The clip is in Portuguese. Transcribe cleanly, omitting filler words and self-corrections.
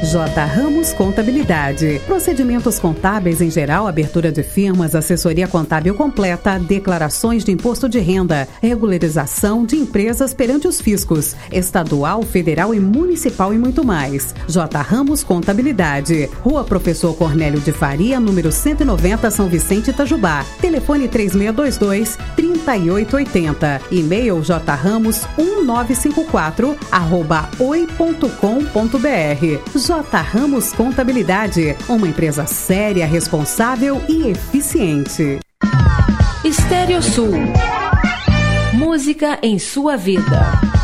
J. Ramos Contabilidade. Procedimentos contábeis em geral, abertura de firmas, assessoria contábil completa, declarações de imposto de renda, regularização de empresas perante os fiscos, estadual, federal e municipal e muito mais. J. Ramos Contabilidade. Rua Professor Cornélio de Faria, número 190, São Vicente, Itajubá. Telefone 3622-3880. E-mail jramos1954@oi.com.br. J. Ramos Contabilidade, uma empresa séria, responsável e eficiente. Estéreo Sul. Música em sua vida.